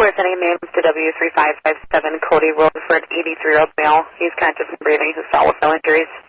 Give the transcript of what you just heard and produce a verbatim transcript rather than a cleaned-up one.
We're sending names to W three five five seven Cody Road for an eighty-three-year-old male. He's conscious and breathing. His fall with no injuries.